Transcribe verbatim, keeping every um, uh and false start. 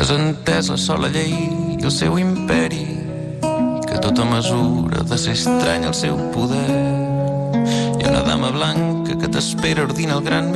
Has entès la sola llei i el seu imperi, que tota mesura de ser estrany el seu poder. Hi ha una dama blanca que t'espera ordina el gran